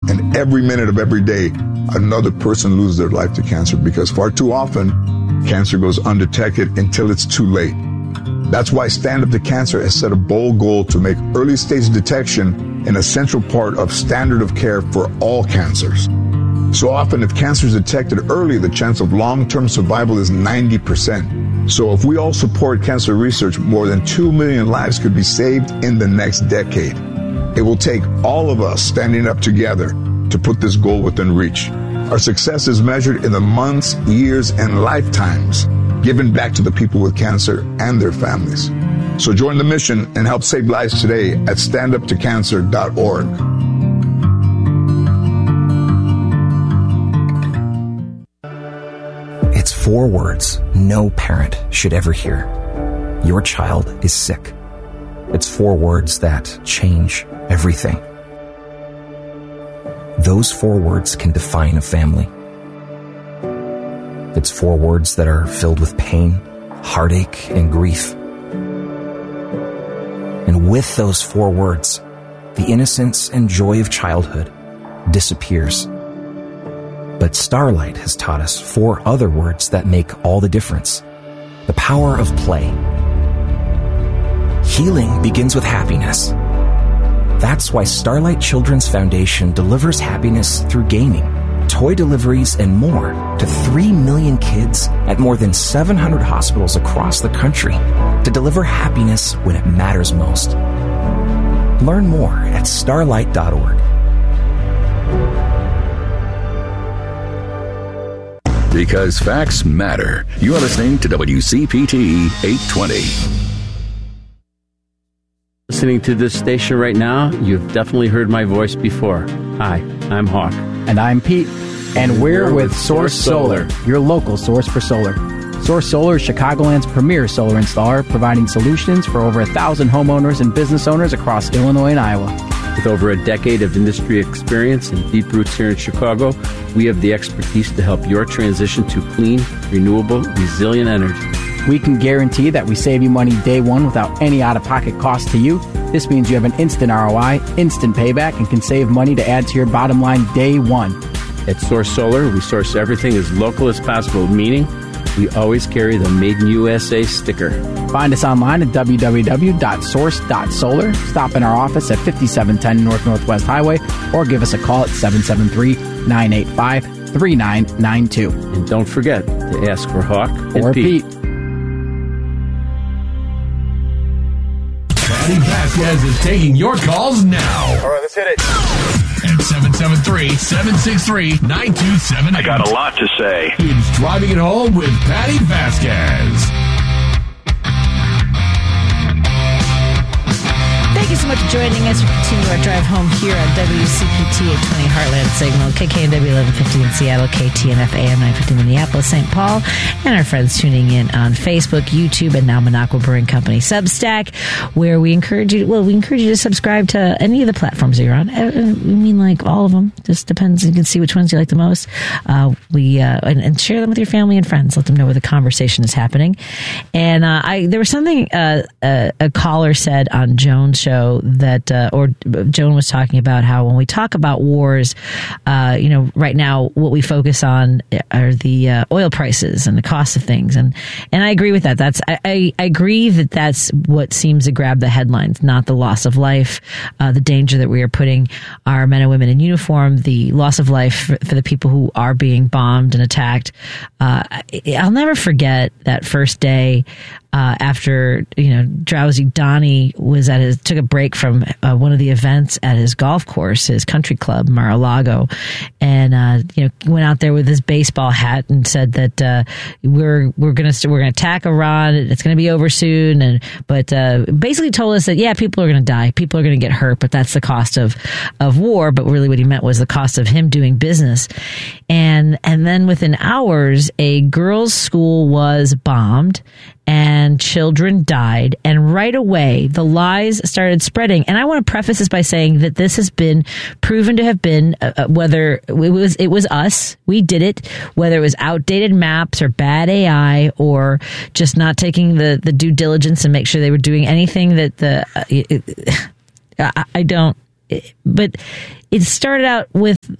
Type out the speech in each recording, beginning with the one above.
And every minute of every day, another person loses their life to cancer, because far too often, cancer goes undetected until it's too late. That's why Stand Up to Cancer has set a bold goal to make early stage detection an essential part of standard of care for all cancers. So often, if cancer is detected early, the chance of long-term survival is 90%. So if we all support cancer research, more than 2 million lives could be saved in the next decade. It will take all of us standing up together to put this goal within reach. Our success is measured in the months, years, and lifetimes given back to the people with cancer and their families. So join the mission and help save lives today at standuptocancer.org. It's 4 words no parent should ever hear. Your child is sick. It's 4 words that change everything. Those 4 words can define a family. It's 4 words that are filled with pain, heartache, and grief. And with those 4 words, the innocence and joy of childhood disappears. But Starlight has taught us 4 other words that make all the difference. The power of play. Healing begins with happiness. That's why Starlight Children's Foundation delivers happiness through gaming, toy deliveries, and more to 3 million kids at more than 700 hospitals across the country to deliver happiness when it matters most. Learn more at starlight.org. Because facts matter. You are listening to WCPT 820. Listening to this station right now, you've definitely heard my voice before. Hi, I'm Hawk. And I'm Pete. And we're with Source Solar, your local source for solar. Source Solar is Chicagoland's premier solar installer, providing solutions for over 1,000 homeowners and business owners across Illinois and Iowa. With over a decade of industry experience and deep roots here in Chicago, we have the expertise to help your transition to clean, renewable, resilient energy. We can guarantee that we save you money day one without any out-of-pocket cost to you. This means you have an instant ROI, instant payback, and can save money to add to your bottom line day one. At Source Solar, we source everything as local as possible, meaning we always carry the Made in USA sticker. Find us online at www.source.solar. Stop in our office at 5710 North Northwest Highway or give us a call at 773-985-3992. And don't forget to ask for Hawk or Pete. Patty Vasquez is taking your calls now. All right, let's hit it. At 773-763-9278. I got a lot to say. It's Driving It Home with Patty Vasquez. Thank you so much for joining us. We continue our drive home here on WCPT 820 Heartland Signal, KKNW 1150 in Seattle, KTNF AM 950 Minneapolis, St. Paul, and our friends tuning in on Facebook, YouTube, and now Minocqua Brewing Company Substack, where we encourage you to subscribe to any of the platforms that you're on. I mean, like all of them. Just depends. You can see which ones you like the most. And share them with your family and friends. Let them know where the conversation is happening. And there was something a caller said on Joan's show that, or Joan was talking about how when we talk about wars, right now what we focus on are the oil prices and the cost of things, and I agree with that. I agree that that's what seems to grab the headlines, not the loss of life, the danger that we are putting our men and women in uniform, the loss of life for the people who are being bombed and attacked. I'll never forget that first day after Drowsy Donnie took a break from one of the events at his golf course, his country club, Mar-a-Lago, and went out there with his baseball hat and said that we're gonna attack Iran. It's gonna be over soon, but basically told us that people are gonna die, people are gonna get hurt, but that's the cost of war. But really, what he meant was the cost of him doing business. And then within hours, a girls' school was bombed and children died. And right away, the lies started spreading. And I want to preface this by saying that this has been proven to have been, whether it was us, we did it, whether it was outdated maps or bad AI or just not taking the due diligence and make sure they were doing anything that I don't. But it started out with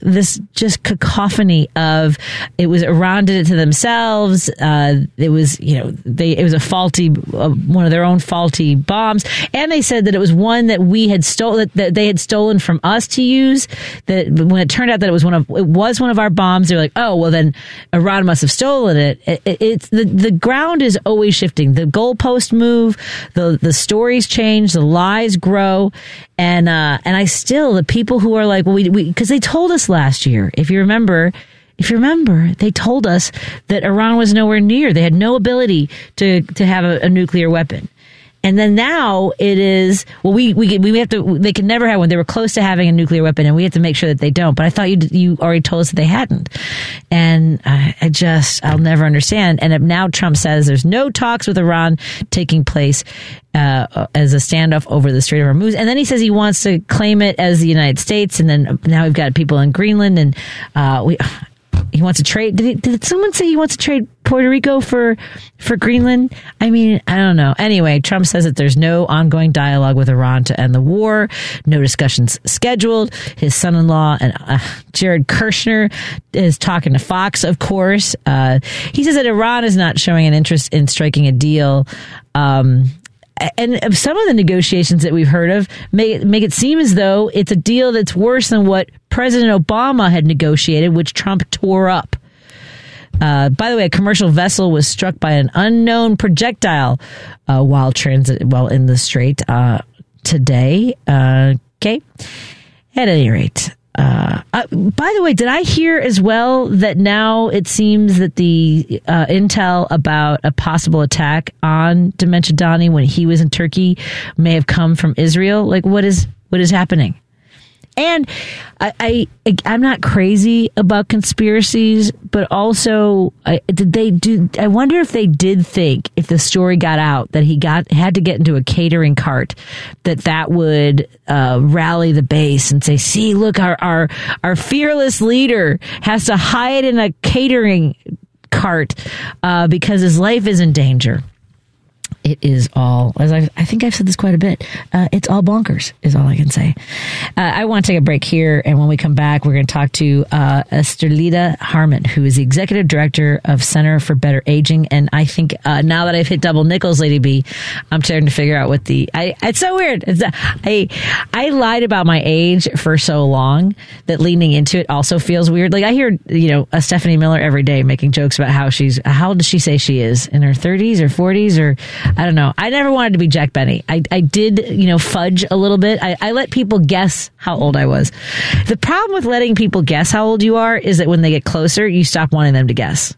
this just cacophony of, it was Iran did it to themselves. It was, it was a faulty, one of their own faulty bombs. And they said that it was one that we had stolen, that they had stolen from us to use. That when it turned out that it was one of our bombs, they're like, oh, well then Iran must have stolen it. It's the ground is always shifting. The goalposts move, the stories change, the lies grow. And I still, the people who are like, well, because they told us last year, if you remember, they told us that Iran was nowhere near. They had no ability to have a nuclear weapon. And then now it is, well, we have to, they can never have one. They were close to having a nuclear weapon, and we have to make sure that they don't. But I thought you already told us that they hadn't. And I'll never understand. And now Trump says there's no talks with Iran taking place as a standoff over the Strait of Hormuz. And then he says he wants to claim it as the United States. And then now we've got people in Greenland, and he wants to trade. Did someone say he wants to trade Puerto Rico for Greenland? I mean, I don't know. Anyway, Trump says that there's no ongoing dialogue with Iran to end the war. No discussions scheduled. His son-in-law and Jared Kushner is talking to Fox, of course. He says that Iran is not showing an interest in striking a deal. And some of the negotiations that we've heard of make it seem as though it's a deal that's worse than what President Obama had negotiated, which Trump tore up. By the way, a commercial vessel was struck by an unknown projectile while in the strait today. Okay. At any rate. By the way, did I hear as well that now it seems that the intel about a possible attack on Dementia Donnie when he was in Turkey may have come from Israel? Like, what is happening? And I'm not crazy about conspiracies, but also I wonder if they did think, if the story got out that he had to get into a catering cart, that would rally the base and say, see, look, our fearless leader has to hide in a catering cart because his life is in danger. It is all, as I think I've said this quite a bit, it's all bonkers, is all I can say. I want to take a break here, and when we come back, we're going to talk to Esterlita Harmon, who is the Executive Director of Center for Better Aging. And I think now that I've hit double nickels, Lady B, I'm starting to figure out what it's so weird. I lied about my age for so long that leaning into it also feels weird. Like I hear, a Stephanie Miller every day making jokes about how old does she say she is? In her 30s or 40s or... I don't know. I never wanted to be Jack Benny. I did, fudge a little bit. I let people guess how old I was. The problem with letting people guess how old you are is that when they get closer, you stop wanting them to guess.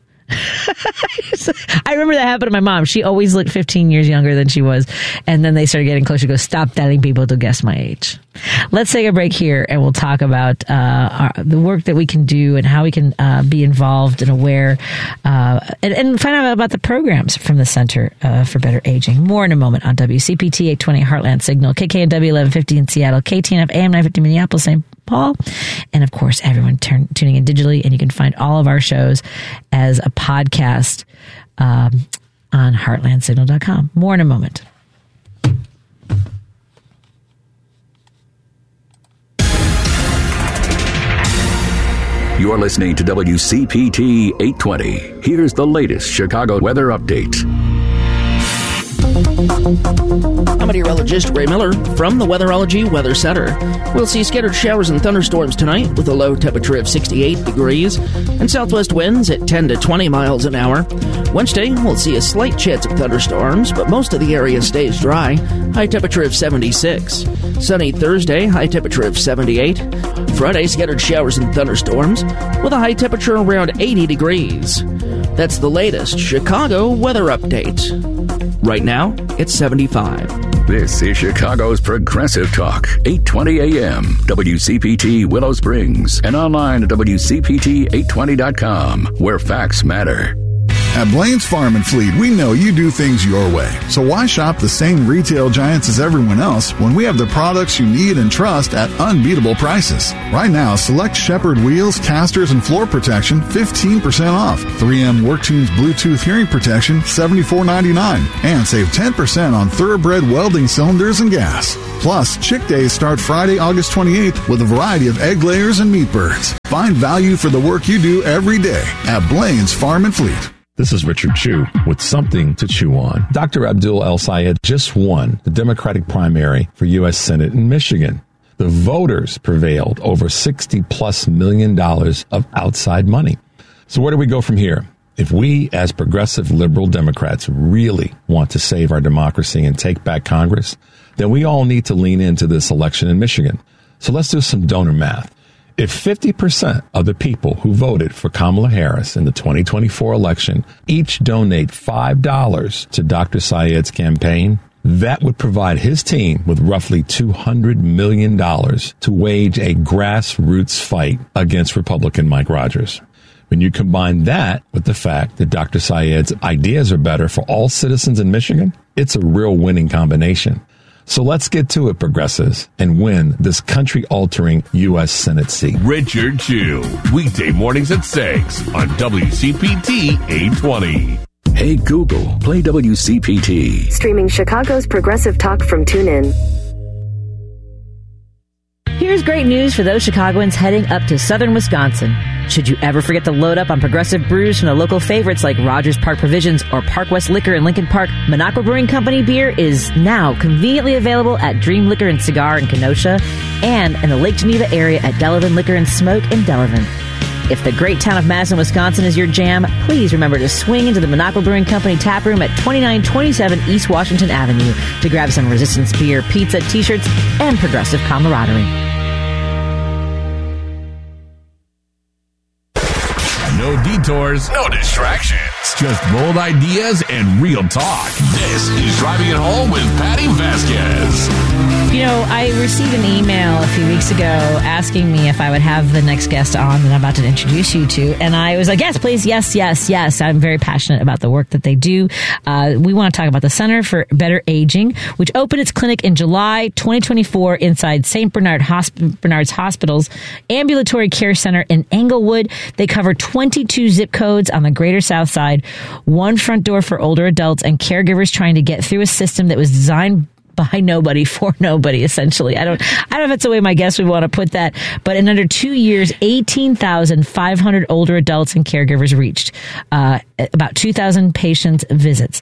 I remember that happened to my mom. She always looked 15 years younger than she was. And then they started getting closer. She goes, stop telling people to guess my age. Let's take a break here and we'll talk about the work that we can do and how we can be involved and aware and find out about the programs from the Center for Better Aging. More in a moment on WCPT 820 Heartland Signal, KKNW 1150 in Seattle, KTNF AM 950 Minneapolis, St. Paul, and of course everyone tuning in digitally. And you can find all of our shows as a podcast on heartlandsignal.com. More in a moment. You're listening to WCPT 820. Here's the latest Chicago weather update. I'm meteorologist Ray Miller from the Weatherology Weather Center. We'll see scattered showers and thunderstorms tonight with a low temperature of 68 degrees and southwest winds at 10 to 20 miles an hour. Wednesday, we'll see a slight chance of thunderstorms, but most of the area stays dry. High temperature of 76. Sunny Thursday, high temperature of 78. Friday, scattered showers and thunderstorms with a high temperature around 80 degrees. That's the latest Chicago weather update. Right now, it's 75. This is Chicago's Progressive Talk, 820 AM, WCPT Willow Springs, and online at WCPT820.com, where facts matter. At Blaine's Farm and Fleet, we know you do things your way. So why shop the same retail giants as everyone else when we have the products you need and trust at unbeatable prices? Right now, select Shepherd wheels, casters, and floor protection 15% off. 3M WorkTunes Bluetooth hearing protection $74.99. And save 10% on Thoroughbred welding cylinders and gas. Plus, Chick Days start Friday, August 28th with a variety of egg layers and meat birds. Find value for the work you do every day at Blaine's Farm and Fleet. This is Richard Chew with something to chew on. Dr. Abdul El-Sayed just won the Democratic primary for U.S. Senate in Michigan. The voters prevailed over $60+ million of outside money. So where do we go from here? If we, as progressive liberal Democrats, really want to save our democracy and take back Congress, then we all need to lean into this election in Michigan. So let's do some donor math. If 50% of the people who voted for Kamala Harris in the 2024 election each donate $5 to Dr. Sayed's campaign, that would provide his team with roughly $200 million to wage a grassroots fight against Republican Mike Rogers. When you combine that with the fact that Dr. Sayed's ideas are better for all citizens in Michigan, it's a real winning combination. So let's get to it, progressives, and win this country-altering U.S. Senate seat. Richard Chew, weekday mornings at 6 on WCPT 820. Hey Google, play WCPT. Streaming Chicago's progressive talk from TuneIn. Here's great news for those Chicagoans heading up to southern Wisconsin. Should you ever forget to load up on progressive brews from the local favorites like Rogers Park Provisions or Park West Liquor in Lincoln Park, Minocqua Brewing Company beer is now conveniently available at Dream Liquor and Cigar in Kenosha and in the Lake Geneva area at Delavan Liquor and Smoke in Delavan. If the great town of Madison, Wisconsin is your jam, please remember to swing into the Minocqua Brewing Company tap room at 2927 East Washington Avenue to grab some Resistance beer, pizza, t-shirts, and progressive camaraderie. No detours, no distractions. Just bold ideas and real talk. This is Driving It Home with Patty Vasquez. You know, I received an email a few weeks ago asking me if I would have the next guest on that I'm about to introduce you to. And I was like, yes, please. Yes. I'm very passionate about the work that they do. We want to talk about the Center for Better Aging, which opened its clinic in July 2024 inside St. Bernard's Hospital's Ambulatory Care Center in Englewood. They cover 22 zip codes on the greater South Side, one front door for older adults and caregivers trying to get through a system that was designed by nobody for nobody, essentially. I don't know if that's the way my guests would want to put that, but in under 2 years, 18,500 older adults and caregivers reached, about 2,000 patients visits,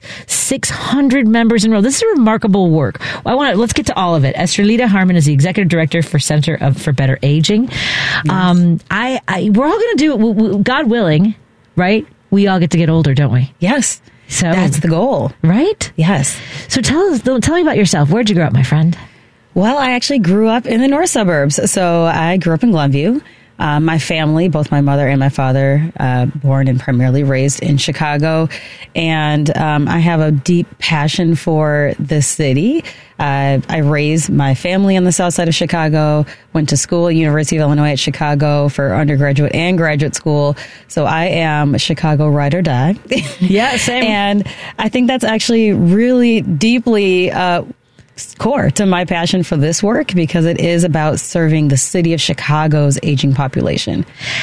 600 members enrolled. This is remarkable work. Let's get to all of it. Estrelita Harmon is the executive director for Center for Better Aging. Yes. We're all going to do it, God willing, right? We all get to get older, don't we? Yes. So that's the goal. Right? Yes. So tell me about yourself. Where'd you grow up, my friend? Well, I actually grew up in the north suburbs. So I grew up in Glenview. My family, both my mother and my father, born and primarily raised in Chicago. And I have a deep passion for this city. I raised my family on the south side of Chicago, went to school at University of Illinois at Chicago for undergraduate and graduate school. So I am a Chicago ride or die. Yeah, same. And I think that's actually really deeply core to my passion for this work because it is about serving the city of Chicago's aging population.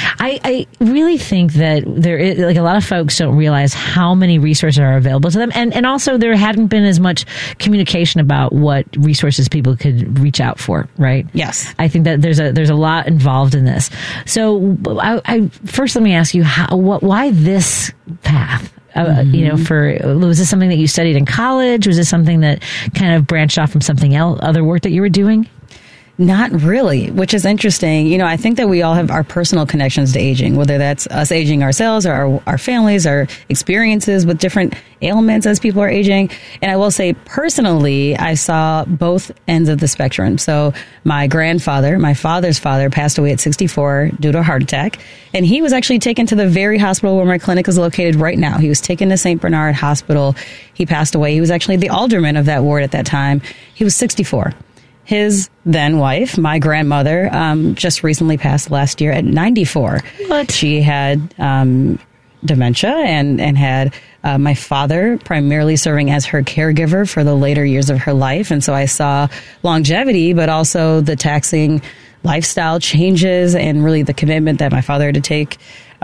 I really think that there is, like, a lot of folks don't realize how many resources are available to them, and also there hadn't been as much communication about what resources people could reach out for, right? Yes. I think that there's a lot involved in this. So I first let me ask you why this path? Was this something that you studied in college? Was this something that kind of branched off from something else, other work that you were doing? Not really, which is interesting. You know, I think that we all have our personal connections to aging, whether that's us aging ourselves or our families, our experiences with different ailments as people are aging. And I will say personally, I saw both ends of the spectrum. So my grandfather, my father's father, passed away at 64 due to a heart attack. And he was actually taken to the very hospital where my clinic is located right now. He was taken to St. Bernard Hospital. He passed away. He was actually the alderman of that ward at that time. He was 64. His then wife, my grandmother, just recently passed last year at 94. What? She had dementia and had my father primarily serving as her caregiver for the later years of her life. And so I saw longevity, but also the taxing lifestyle changes and really the commitment that my father had to take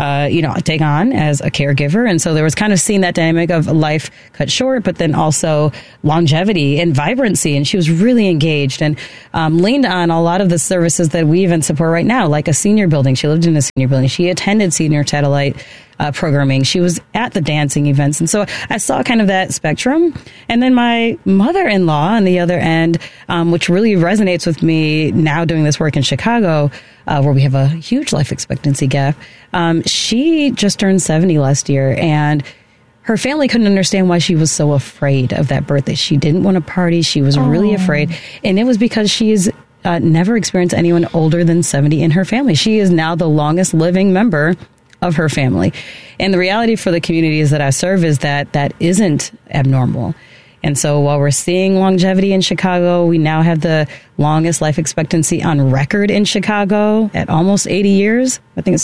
on as a caregiver. And so there was kind of seeing that dynamic of life cut short, but then also longevity and vibrancy. And she was really engaged and leaned on a lot of the services that we even support right now, like a senior building. She lived in a senior building. She attended senior satellite programming. She was at the dancing events. And so I saw kind of that spectrum. And then my mother-in-law on the other end, which really resonates with me now doing this work in Chicago, where we have a huge life expectancy gap. She just turned 70 last year, and her family couldn't understand why she was so afraid of that birthday. She didn't want to party. She was really afraid. And it was because she has never experienced anyone older than 70 in her family. She is now the longest living member of her family. And the reality for the communities that I serve is that that isn't abnormal. And so while we're seeing longevity in Chicago, we now have the longest life expectancy on record in Chicago at almost 80 years. I think it's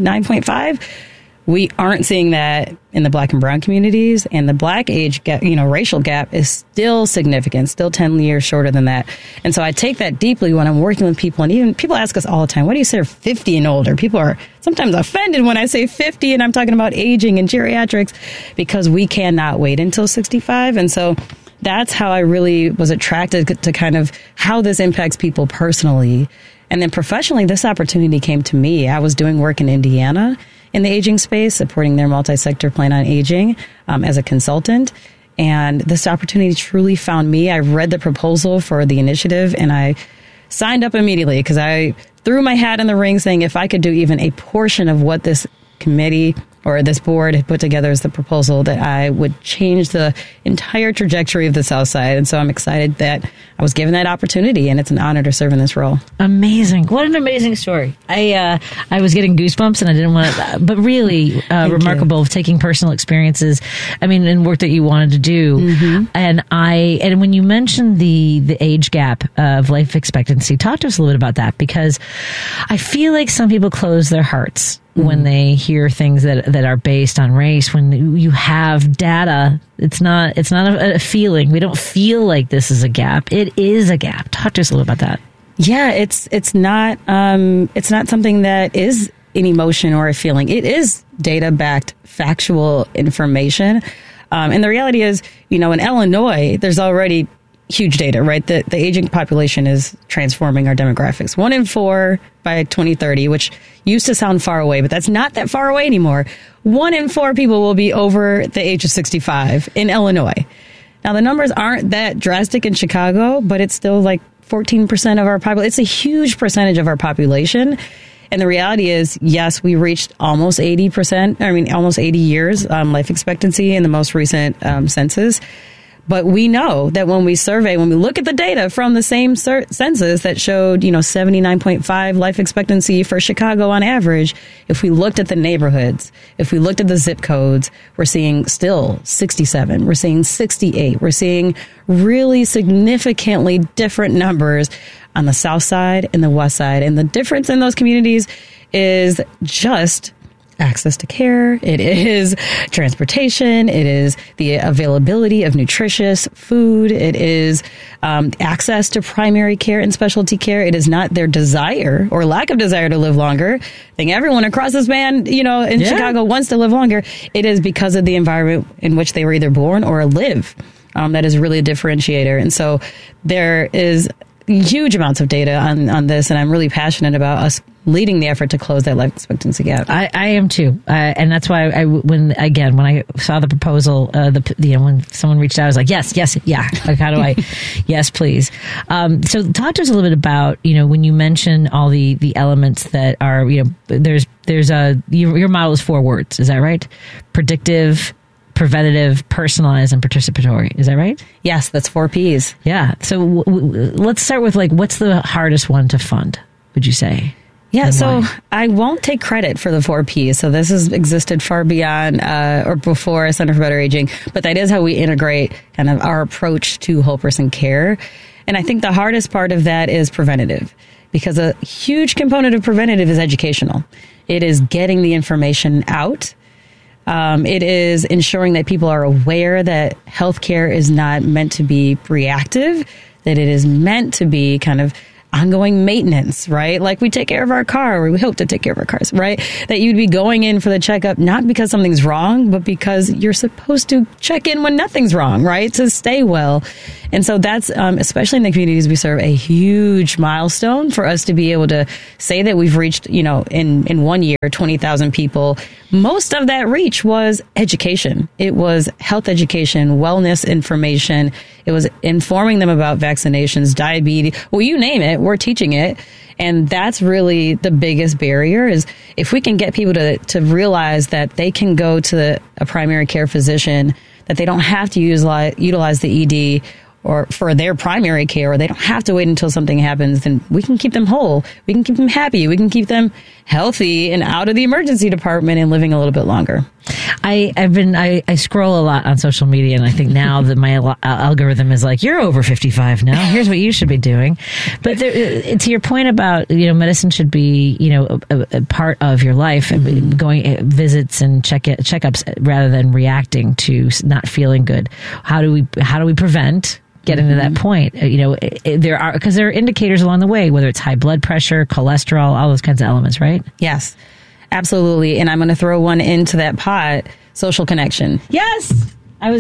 79.5. We aren't seeing that in the Black and brown communities, and the Black age gap, racial gap is still significant, still 10 years shorter than that. And so I take that deeply when I'm working with people, and even people ask us all the time, what do you say 50 and older? People are sometimes offended when I say 50 and I'm talking about aging and geriatrics, because we cannot wait until 65. And so that's how I really was attracted to kind of how this impacts people personally. And then professionally, this opportunity came to me. I was doing work in Indiana in the aging space, supporting their multi-sector plan on aging as a consultant. And this opportunity truly found me. I read the proposal for the initiative and I signed up immediately because I threw my hat in the ring saying if I could do even a portion of what this committee or this board had put together as the proposal, that I would change the entire trajectory of the South Side. And so I'm excited that I was given that opportunity, and it's an honor to serve in this role. Amazing. What an amazing story. I was getting goosebumps, and I didn't want to, but really remarkable of taking personal experiences, and work that you wanted to do. Mm-hmm. And when you mentioned the age gap of life expectancy, talk to us a little bit about that, because I feel like some people close their hearts when they hear things that are based on race. When you have data, it's not a feeling. We don't feel like this is a gap. It is a gap. Talk to us a little about that. Yeah, it's not something that is an emotion or a feeling. It is data-backed, factual information. And the reality is, in Illinois, there's already huge data, right? The aging population is transforming our demographics. 1 in 4 by 2030, which used to sound far away, but that's not that far away anymore. 1 in 4 people will be over the age of 65 in Illinois. Now, the numbers aren't that drastic in Chicago, but it's still like 14% of our population. It's a huge percentage of our population. And the reality is, yes, we reached almost 80 years life expectancy in the most recent census. But we know that when we look at the data from the same census that showed, 79.5 life expectancy for Chicago on average, if we looked at the neighborhoods, if we looked at the zip codes, we're seeing still 67, we're seeing 68, we're seeing really significantly different numbers on the South Side and the West Side. And the difference in those communities is just access to care, it is transportation, it is the availability of nutritious food, it is access to primary care and specialty care. It is not their desire or lack of desire to live longer. I think everyone across this band, in Chicago wants to live longer. It is because of the environment in which they were either born or live. That is really a differentiator. And so there is huge amounts of data on this, and I'm really passionate about us leading the effort to close that life expectancy gap. I am too, and that's why when I saw the proposal, when someone reached out, I was like, yes, yeah. Like, how do I? Yes, please. So talk to us a little bit about when you mention all the elements that are there's your model is 4 words, is that right? Predictive, preventative, personalized, and participatory. Is that right? Yes, that's 4 Ps. Yeah. So let's start with what's the hardest one to fund, would you say? Yeah, so I won't take credit for the 4 Ps. So this has existed far beyond or before Center for Better Aging, but that is how we integrate kind of our approach to whole person care. And I think the hardest part of that is preventative, because a huge component of preventative is educational. It is getting the information out. It is ensuring that people are aware that healthcare is not meant to be reactive, that it is meant to be kind of ongoing maintenance, right? Like we take care of our car, or we hope to take care of our cars, right? That you'd be going in for the checkup, not because something's wrong, but because you're supposed to check in when nothing's wrong, right? To stay well. And so that's, especially in the communities we serve, a huge milestone for us to be able to say that we've reached, you know, in 1 year, 20,000 people. Most of that reach was education. It was health education, wellness information. It was informing them about vaccinations, diabetes, well, you name it, we're teaching it. And that's really the biggest barrier, is if we can get people to realize that they can go to a primary care physician, that they don't have to utilize the ED or for their primary care, or they don't have to wait until something happens, then we can keep them whole. We can keep them happy. We can keep them healthy and out of the emergency department and living a little bit longer. I scroll a lot on social media, and I think now that my algorithm is like, you're over 55 now. Here's what you should be doing. But to your point about, you know, medicine should be, you know, a part of your life, and going visits and checkups rather than reacting to not feeling good. How do we prevent getting to that point? You know, there are indicators along the way, whether it's high blood pressure, cholesterol, all those kinds of elements, right? Yes, absolutely. And I'm going to throw one into that pot: social connection. Yes, I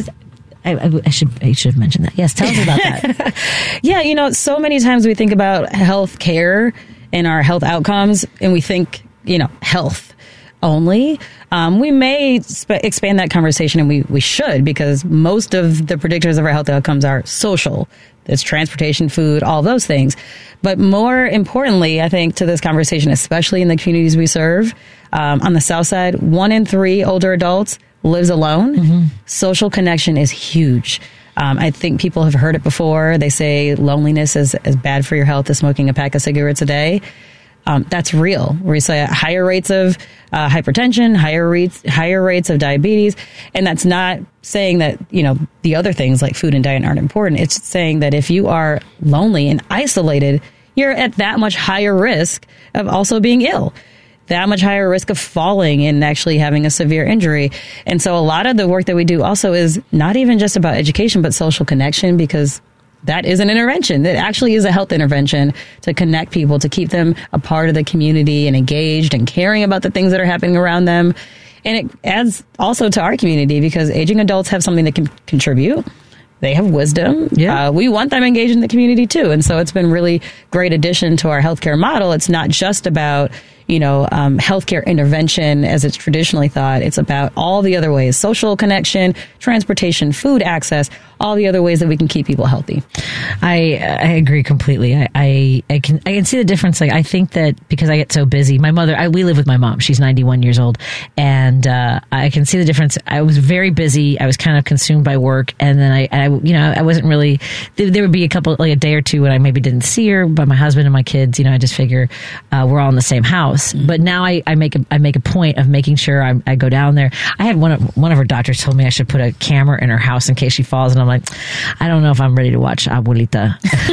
should have mentioned that. Yes, tell us about that. Yeah, you know, so many times we think about health care and our health outcomes, and we think, you know, health only. We may expand that conversation, and we should, because most of the predictors of our health outcomes are social. It's transportation, food, all those things. But more importantly, I think, to this conversation, especially in the communities we serve, on the South Side, 1 in 3 older adults lives alone. Mm-hmm. Social connection is huge. I think people have heard it before. They say loneliness is as bad for your health as smoking a pack of cigarettes a day. That's real. We say higher rates of hypertension, higher rates of diabetes. And that's not saying that, you know, the other things like food and diet aren't important. It's saying that if you are lonely and isolated, you're at that much higher risk of also being ill, that much higher risk of falling and actually having a severe injury. And so a lot of the work that we do also is not even just about education, but social connection, because that is an intervention. It actually is a health intervention to connect people, to keep them a part of the community and engaged and caring about the things that are happening around them. And it adds also to our community, because aging adults have something that can contribute. They have wisdom. Yeah. We want them engaged in the community too. And so it's been really great addition to our healthcare model. It's not just about, you know, healthcare intervention as it's traditionally thought. It's about all the other ways: social connection, transportation, food access, all the other ways that we can keep people healthy. I agree completely. I can see the difference. Like, I think that because I get so busy, my mother, we live with my mom. She's 91 years old, and I can see the difference. I was very busy. I was kind of consumed by work, and then I wasn't really. There would be a day or two when I maybe didn't see her, but my husband and my kids, you know, I just figure we're all in the same house. But now I make a point of making sure I go down there. I had one of her doctors told me I should put a camera in her house in case she falls, and I'm like, I don't know if I'm ready to watch Abuelita.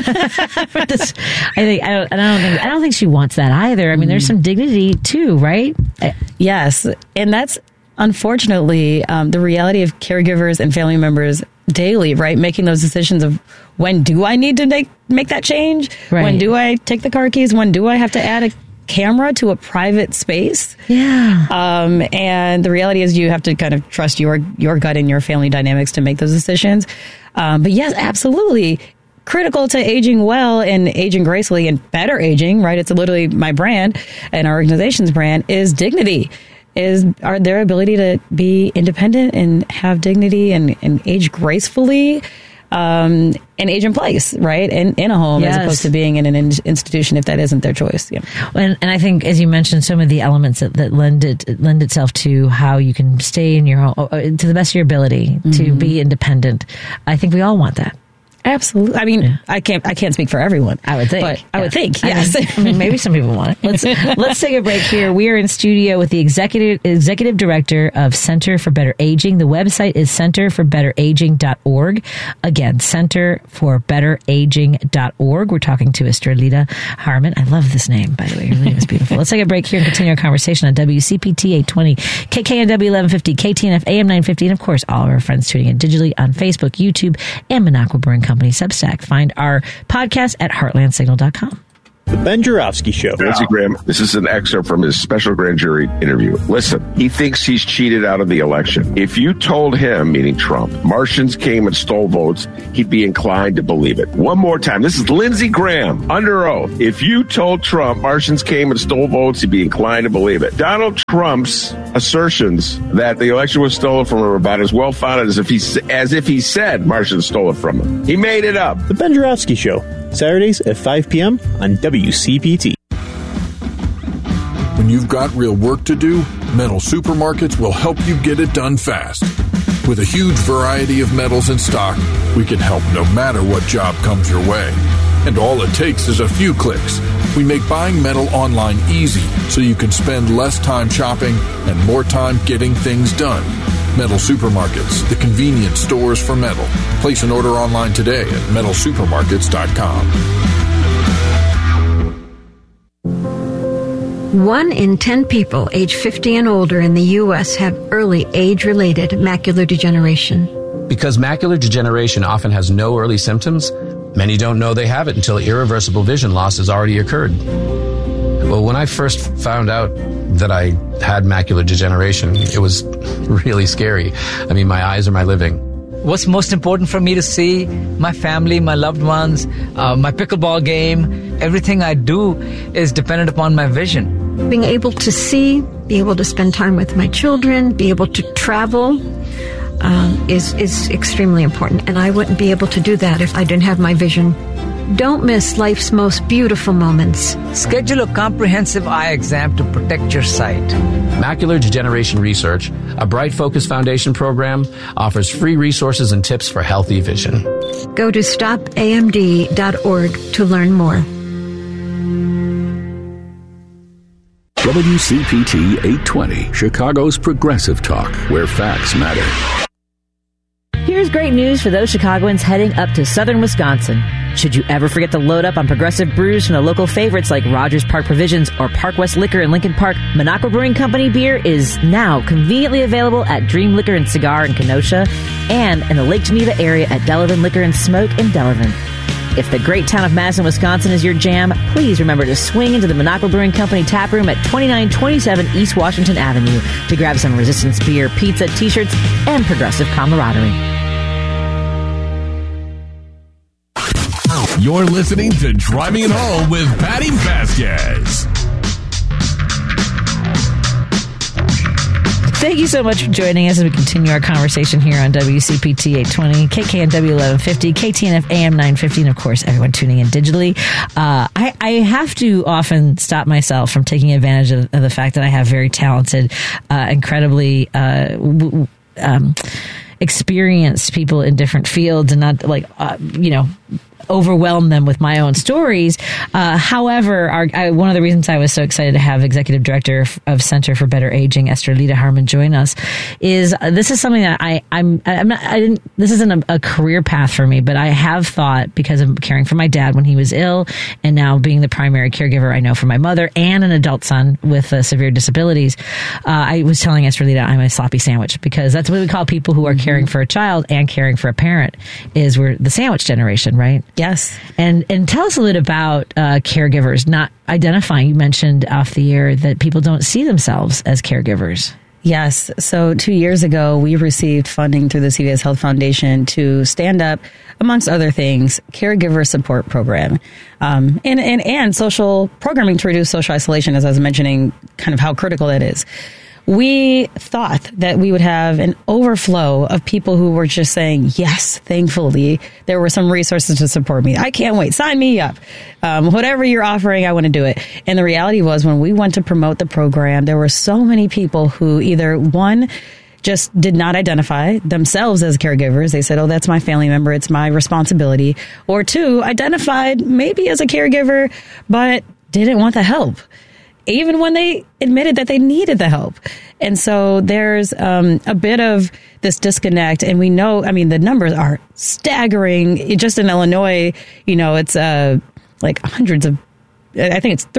For this, I don't think she wants that either. I mean, there's some dignity too, right? Yes, and that's unfortunately the reality of caregivers and family members daily, right? Making those decisions of, when do I need to make that change? Right. When do I take the car keys? When do I have to add a camera to a private space? Yeah. And the reality is you have to kind of trust your gut and your family dynamics to make those decisions. But yes, absolutely. Critical to aging well and aging gracefully and better aging, right? It's literally my brand and our organization's brand is dignity. Is their ability to be independent and have dignity and age gracefully, and age in place, right? In a home, yes, as opposed to being in an institution if that isn't their choice. Yeah. And I think, as you mentioned, some of the elements that lend itself to how you can stay in your home to the best of your ability to be independent. I think we all want that. Absolutely. I mean, I can't speak for everyone. I would think. But I would think, yes. I mean, maybe some people want it. Let's take a break here. We are in studio with the executive director of Center for Better Aging. The website is centerforbetteraging.org. Again, centerforbetteraging.org. We're talking to Estrelita Harmon. I love this name, by the way. Her name is beautiful. Let's take a break here and continue our conversation on WCPT 820, KKNW 1150, KTNF AM 950, and of course, all of our friends tuning in digitally on Facebook, YouTube, and Minocqua Brewing Company Substack. Find our podcast at heartlandsignal.com. The Ben Joravsky Show. Lindsey Graham, this is an excerpt from his special grand jury interview. Listen, he thinks he's cheated out of the election. If you told him, meaning Trump, Martians came and stole votes, he'd be inclined to believe it. One more time. This is Lindsey Graham, under oath. If you told Trump Martians came and stole votes, he'd be inclined to believe it. Donald Trump's assertions that the election was stolen from him are about as well-founded as if he said Martians stole it from him. He made it up. The Ben Joravsky Show. Saturdays at 5 p.m. on WCPT. When you've got real work to do, Metal Supermarkets will help you get it done fast. With a huge variety of metals in stock, we can help no matter what job comes your way. And all it takes is a few clicks. We make buying metal online easy so you can spend less time shopping and more time getting things done. Metal Supermarkets, the convenience stores for metal. Place an order online today at metalsupermarkets.com. 1 in 10 people age 50 and older in the U.S. have early age-related macular degeneration. Because macular degeneration often has no early symptoms, many don't know they have it until irreversible vision loss has already occurred. Well, when I first found out that I had macular degeneration, it was really scary. I mean, my eyes are my living. What's most important for me to see? My family, my loved ones, my pickleball game. Everything I do is dependent upon my vision. Being able to see, be able to spend time with my children, be able to travel is extremely important. And I wouldn't be able to do that if I didn't have my vision. Don't miss life's most beautiful moments. Schedule a comprehensive eye exam to protect your sight. Macular Degeneration Research, a Bright Focus Foundation program, offers free resources and tips for healthy vision. Go to stopamd.org to learn more. WCPT 820, Chicago's progressive talk, where facts matter. Here's great news for those Chicagoans heading up to southern Wisconsin. Should you ever forget to load up on progressive brews from the local favorites like Rogers Park Provisions or Park West Liquor in Lincoln Park, Minocqua Brewing Company beer is now conveniently available at Dream Liquor and Cigar in Kenosha and in the Lake Geneva area at Delavan Liquor and Smoke in Delavan. If the great town of Madison, Wisconsin is your jam, please remember to swing into the Minocqua Brewing Company tap room at 2927 East Washington Avenue to grab some Resistance beer, pizza, t-shirts, and progressive camaraderie. You're listening to Driving It Home with Patty Vasquez. Thank you so much for joining us as we continue our conversation here on WCPT 820, KKNW 1150, KTNF AM 950, and of course, everyone tuning in digitally. I have to often stop myself from taking advantage of the fact that I have very talented, incredibly experienced people in different fields and not overwhelm them with my own stories. However, one of the reasons I was so excited to have Executive Director of Center for Better Aging, Estrelita Harmon, join us is this is something that this isn't a career path for me, but I have thought, because of caring for my dad when he was ill and now being the primary caregiver I know for my mother and an adult son with severe disabilities, I was telling Estrelita I'm a sloppy sandwich, because that's what we call people who are caring for a child and caring for a parent, is we're the sandwich generation, right? Yes. And tell us a little about caregivers not identifying. You mentioned off the air that people don't see themselves as caregivers. Yes. So 2 years ago, we received funding through the CVS Health Foundation to stand up, amongst other things, caregiver support program, and social programming to reduce social isolation, as I was mentioning, kind of how critical that is. We thought that we would have an overflow of people who were just saying, yes, thankfully, there were some resources to support me. I can't wait. Sign me up. Whatever you're offering, I want to do it. And the reality was, when we went to promote the program, there were so many people who either, one, just did not identify themselves as caregivers. They said, oh, that's my family member. It's my responsibility. Or 2, identified maybe as a caregiver, but didn't want the help, even when they admitted that they needed the help. And so there's a bit of this disconnect. And we know, the numbers are staggering. Just in Illinois, it's like hundreds of, I think it's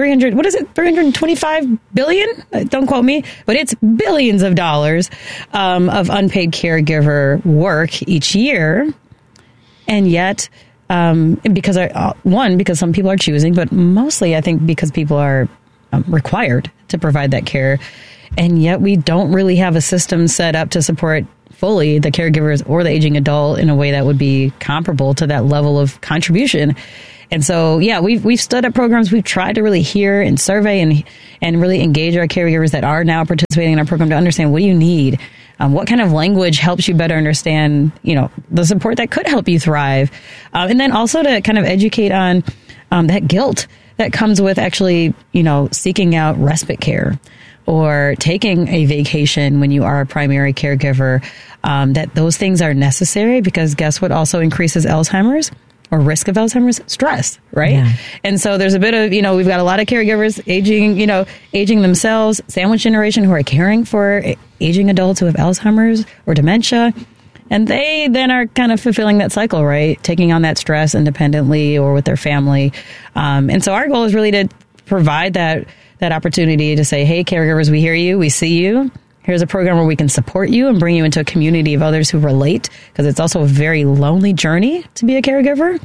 325 billion? Don't quote me, but it's billions of dollars of unpaid caregiver work each year. And yet, because some people are choosing, but mostly I think because people are required to provide that care. And yet we don't really have a system set up to support fully the caregivers or the aging adult in a way that would be comparable to that level of contribution. And so, we've stood up programs. We've tried to really hear and survey and really engage our caregivers that are now participating in our program to understand, what do you need? What kind of language helps you better understand, the support that could help you thrive? And then also to kind of educate on that guilt that comes with actually, seeking out respite care or taking a vacation when you are a primary caregiver, that those things are necessary, because guess what also increases Alzheimer's or risk of Alzheimer's? Stress, right? Yeah. And so there's a bit of, we've got a lot of caregivers aging themselves, sandwich generation, who are caring for aging adults who have Alzheimer's or dementia. And they then are kind of fulfilling that cycle, right? Taking on that stress independently or with their family. And so our goal is really to provide that opportunity to say, hey, caregivers, we hear you, we see you. Here's a program where we can support you and bring you into a community of others who relate, because it's also a very lonely journey to be a caregiver.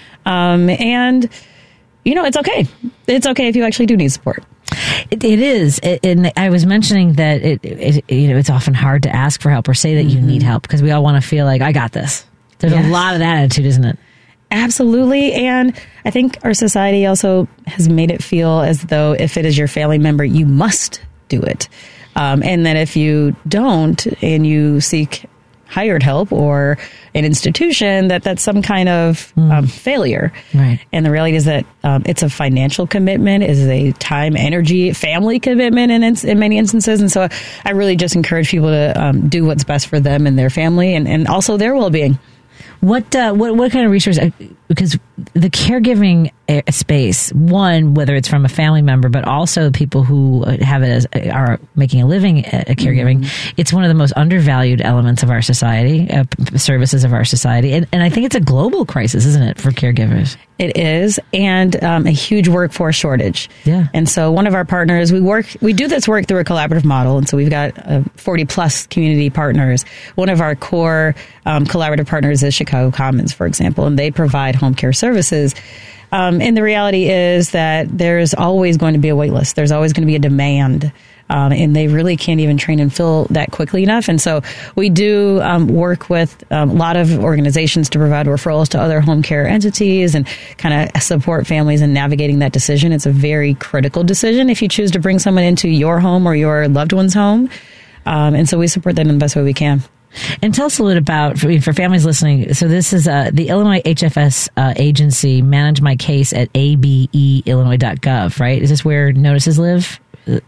And, it's okay. It's okay if you actually do need support. It is. And I was mentioning that it's often hard to ask for help or say that you need help, because we all want to feel like, I got this. There's a lot of that attitude, isn't it? Absolutely. And I think our society also has made it feel as though if it is your family member, you must do it. And that if you don't and you seek hired help or an institution, that's some kind of failure. Right. And the reality is that it's a financial commitment, is a time, energy, family commitment in many instances. And so I really just encourage people to do what's best for them and their family and also their well-being. What kind of resource? Because the caregiving space, one, whether it's from a family member, but also people who have it are making a living at caregiving, it's one of the most undervalued elements of our society, services of our society, and I think it's a global crisis, isn't it, for caregivers? It is, and a huge workforce shortage. Yeah. And so one of our partners, we do this work through a collaborative model, and so we've got 40 plus community partners. One of our core collaborative partners is Chicago Commons, for example, and they provide home care services. And the reality is that there's always going to be a wait list. There's always going to be a demand. And they really can't even train and fill that quickly enough. And so we do work with a lot of organizations to provide referrals to other home care entities and kind of support families in navigating that decision. It's a very critical decision if you choose to bring someone into your home or your loved one's home. And so we support that in the best way we can. And tell us a little about, for families listening, so this is the Illinois HFS agency, Manage My Case at abeillinois.gov, right? Is this where notices live?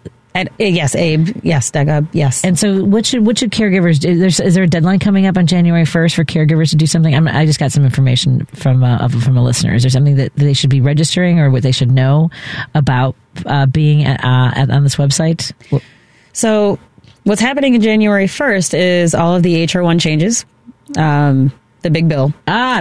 Yes, Abe. Yes, yes. And so what should caregivers do? Is there a deadline coming up on January 1st for caregivers to do something? I just got some information from a listener. Is there something that they should be registering or what they should know about being on this website? So what's happening in January 1st is all of the HR1 changes. The big bill.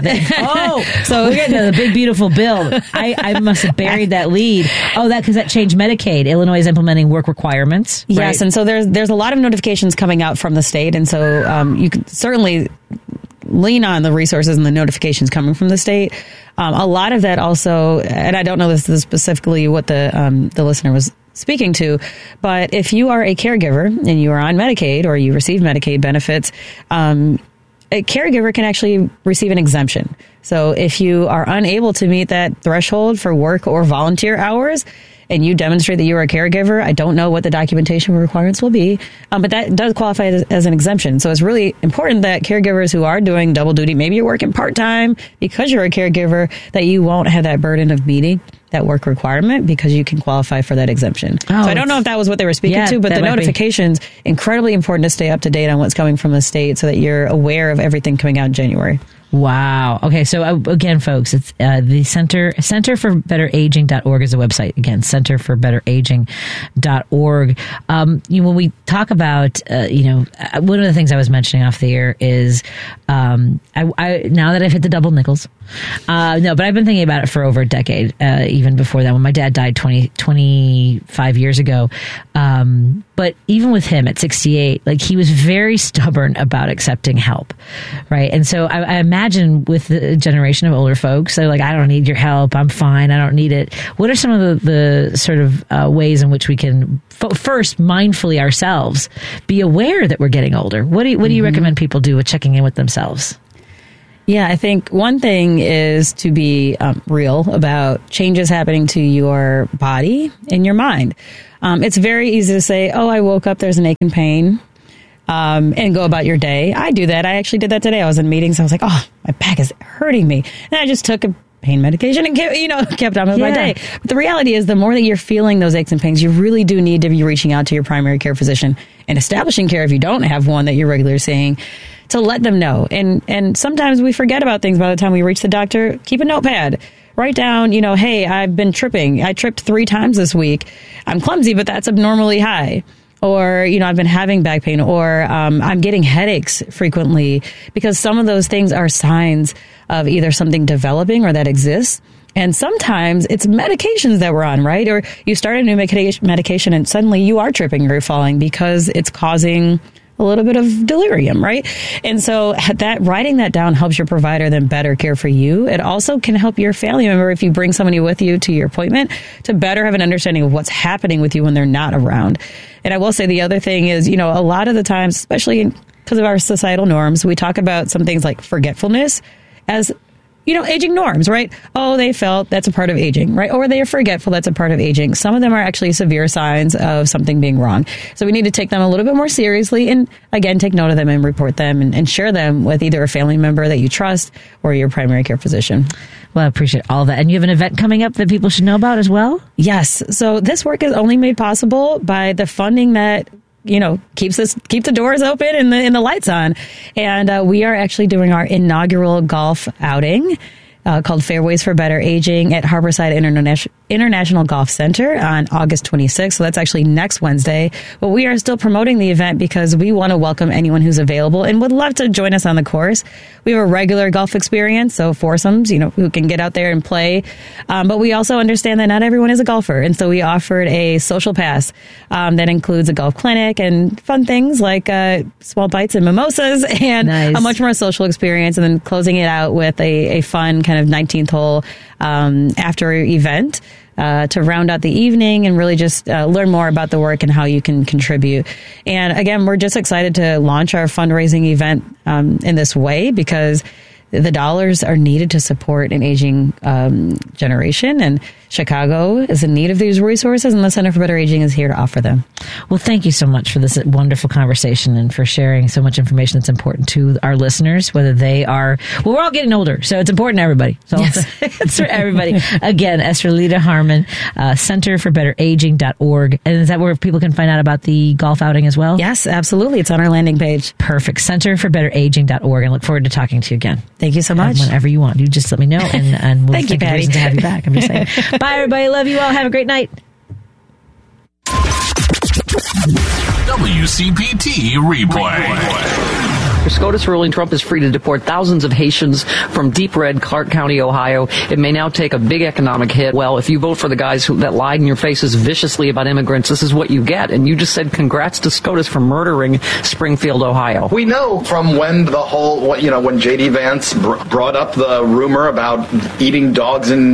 So we're getting to the big, beautiful bill. I must have buried that lead. Because that changed Medicaid. Illinois is implementing work requirements. Yes, right? And so there's a lot of notifications coming out from the state, and so you can certainly lean on the resources and the notifications coming from the state. A lot of that also, and I don't know this is specifically what the listener was speaking to, but if you are a caregiver and you are on Medicaid or you receive Medicaid benefits, a caregiver can actually receive an exemption. So if you are unable to meet that threshold for work or volunteer hours, and you demonstrate that you're a caregiver, I don't know what the documentation requirements will be, but that does qualify as an exemption. So it's really important that caregivers who are doing double duty, maybe you're working part-time because you're a caregiver, that you won't have that burden of meeting that work requirement because you can qualify for that exemption. So I don't know if that was what they were speaking to, but the notifications, incredibly important to stay up to date on what's coming from the state so that you're aware of everything coming out in January. Wow. Okay. So again, folks, it's the centerforbetteraging.org is a website. Again, centerforbetteraging.org. When we talk about, one of the things I was mentioning off the air is, I now that I've hit the double nickels, but I've been thinking about it for over a decade, even before that, when my dad died 25 years ago. But even with him at 68, like, he was very stubborn about accepting help. Right. And so I imagine with the generation of older folks, they're like, I don't need your help. I'm fine. I don't need it. What are some of the sort of ways in which we can first mindfully ourselves be aware that we're getting older? What do you recommend people do with checking in with themselves? Yeah, I think one thing is to be real about changes happening to your body and your mind. It's very easy to say, oh, I woke up, there's an ache and pain, and go about your day. I do that. I actually did that today. I was in meetings. I was like, oh, my back is hurting me. And I just took a pain medication and kept on with my day. But the reality is, the more that you're feeling those aches and pains, you really do need to be reaching out to your primary care physician and establishing care if you don't have one that you're regularly seeing, to let them know. And sometimes we forget about things by the time we reach the doctor. Keep a notepad. Write down, hey, I've been tripping. I tripped 3 times this week. I'm clumsy, but that's abnormally high. Or, I've been having back pain, or I'm getting headaches frequently, because some of those things are signs of either something developing or that exists. And sometimes it's medications that we're on, right? Or you start a new medication and suddenly you are tripping or falling because it's causing a little bit of delirium, right? And so that writing that down helps your provider then better care for you. It also can help your family member, if you bring somebody with you to your appointment, to better have an understanding of what's happening with you when they're not around. And I will say the other thing is, a lot of the times, especially because of our societal norms, we talk about some things like forgetfulness as aging norms, right? Oh, they felt, that's a part of aging, right? Or they are forgetful, that's a part of aging. Some of them are actually severe signs of something being wrong. So we need to take them a little bit more seriously and, again, take note of them and report them and share them with either a family member that you trust or your primary care physician. Well, I appreciate all that. And you have an event coming up that people should know about as well? Yes. So this work is only made possible by the funding that keep the doors open and the lights on. And we are actually doing our inaugural golf outing called Fairways for Better Aging at Harborside International Golf Center on August 26th. So that's actually next Wednesday. But we are still promoting the event because we want to welcome anyone who's available and would love to join us on the course. We have a regular golf experience, so foursomes, who can get out there and play. But we also understand that not everyone is a golfer. And so we offered a social pass that includes a golf clinic and fun things like small bites and mimosas and a much more social experience. And then closing it out with a fun kind of 19th hole after event to round out the evening and really just learn more about the work and how you can contribute. And again, we're just excited to launch our fundraising event in this way because the dollars are needed to support an aging generation, and Chicago is in need of these resources, and the Center for Better Aging is here to offer them. Well, thank you so much for this wonderful conversation and for sharing so much information that's important to our listeners, whether they are, we're all getting older, so it's important to everybody. So it's for everybody. Again, Estrelita Harmon, centerforbetteraging.org. And is that where people can find out about the golf outing as well? Yes, absolutely. It's on our landing page. Perfect. Centerforbetteraging.org. And look forward to talking to you again. Thank you so much. Whenever you want. You just let me know and we'll Thank you, think of reason to have you back. I'm just saying. Bye, everybody. Love you all. Have a great night. WCPT replay. SCOTUS ruling Trump is free to deport thousands of Haitians from deep red Clark County, Ohio. It may now take a big economic hit. Well, if you vote for the guys that lied in your faces viciously about immigrants, this is what you get. And you just said congrats to SCOTUS for murdering Springfield, Ohio. We know from when the whole, when J.D. Vance brought up the rumor about eating dogs in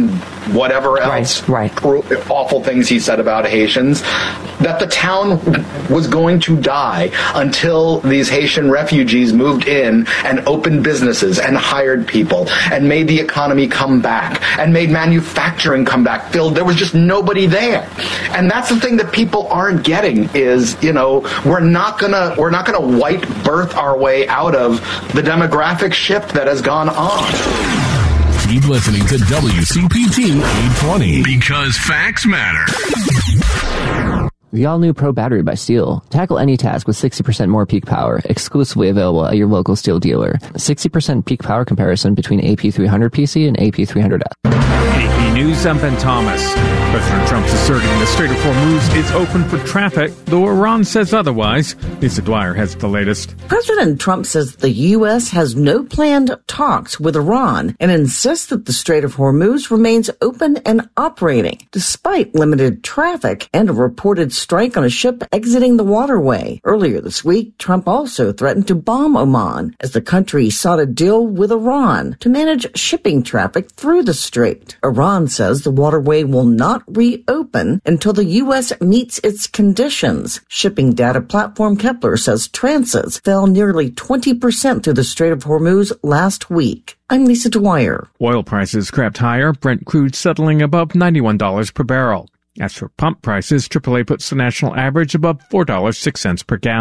whatever else awful things he said about Haitians, that the town was going to die until these Haitian refugees moved in and opened businesses and hired people and made the economy come back and made manufacturing come back. Phil, there was just nobody there. And that's the thing that people aren't getting is, we're not gonna white birth our way out of the demographic shift that has gone on. Keep listening to WCPT 820 because facts matter. The all-new Pro Battery by Steel. Tackle any task with 60% more peak power, exclusively available at your local Steel dealer. 60% peak power comparison between AP300 PC and AP300F. AP News, I'm Ben Thomas. President Trump's asserting the Strait of Hormuz is open for traffic, though Iran says otherwise. Lisa Dwyer has the latest. President Trump says the U.S. has no planned talks with Iran and insists that the Strait of Hormuz remains open and operating, despite limited traffic and a reported strike on a ship exiting the waterway. Earlier this week, Trump also threatened to bomb Oman as the country sought a deal with Iran to manage shipping traffic through the strait. Iran says the waterway will not reopen until the U.S. meets its conditions. Shipping data platform Kepler says transits fell nearly 20% through the Strait of Hormuz last week. I'm Lisa Dwyer. Oil prices crept higher, Brent crude settling above $91 per barrel. As for pump prices, AAA puts the national average above $4.06 per gallon.